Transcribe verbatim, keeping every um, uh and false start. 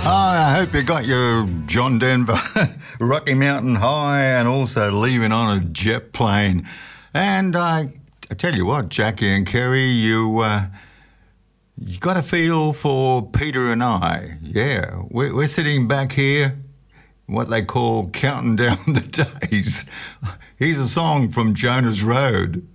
Oh, I hope you got your John Denver Rocky Mountain High and also Leaving on a Jet Plane. And uh, I tell you what, Jackie and Kerry, you uh, you got a feel for Peter and I. Yeah, we're, we're sitting back here, what they call counting down the days. Here's a song from Jonah's Road.